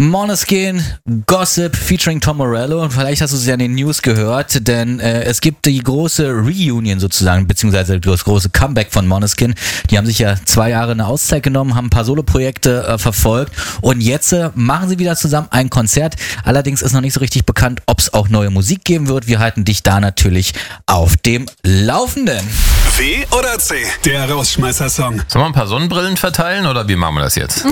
Måneskin, Gossip featuring Tom Morello, und vielleicht hast du es ja in den News gehört, denn es gibt die große Reunion sozusagen, beziehungsweise das große Comeback von Måneskin. Die haben sich ja 2 Jahre eine Auszeit genommen, haben ein paar Soloprojekte verfolgt und jetzt machen sie wieder zusammen ein Konzert. Allerdings ist noch nicht so richtig bekannt, ob es auch neue Musik geben wird. Wir halten dich da natürlich auf dem Laufenden. W oder C, der Rausschmeißer-Song. Sollen wir ein paar Sonnenbrillen verteilen oder wie machen wir das jetzt?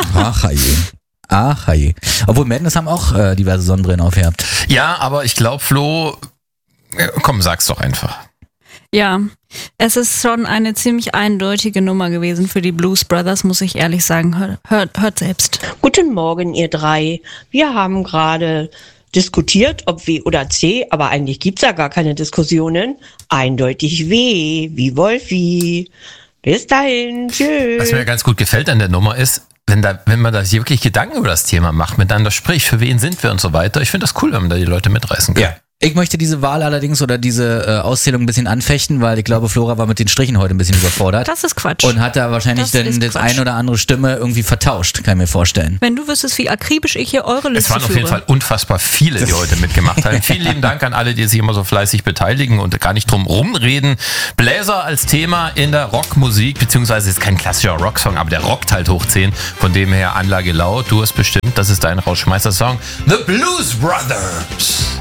Ach je. Obwohl Madness haben auch diverse Sonnenbrillen aufgehabt. Ja, aber ich glaube, Flo, komm, sag's doch einfach. Ja, es ist schon eine ziemlich eindeutige Nummer gewesen für die Blues Brothers, muss ich ehrlich sagen. Hört selbst. Guten Morgen, ihr drei. Wir haben gerade diskutiert, ob W oder C, aber eigentlich gibt's ja gar keine Diskussionen. Eindeutig W, wie Wolfi. Bis dahin, tschüss. Was mir ganz gut gefällt an der Nummer ist, wenn man da sich wirklich Gedanken über das Thema macht, miteinander spricht, für wen sind wir und so weiter. Ich finde das cool, wenn man da die Leute mitreißen kann. Ja. Ich möchte diese Wahl allerdings oder diese Auszählung ein bisschen anfechten, weil ich glaube, Flora war mit den Strichen heute ein bisschen überfordert. Das ist Quatsch. Und hat da wahrscheinlich dann das ein oder andere Stimme irgendwie vertauscht, kann ich mir vorstellen. Wenn du wüsstest, wie akribisch ich hier eure Liste Es waren auf jeden Fall unfassbar viele, die heute mitgemacht haben. Vielen lieben Dank an alle, die sich immer so fleißig beteiligen und gar nicht drum rumreden. Bläser als Thema in der Rockmusik, beziehungsweise ist kein klassischer Rocksong, aber der rockt halt hoch 10. Von dem her Anlage laut. Du hast bestimmt, das ist dein Rausschmeißer-Song. The Blues Brothers.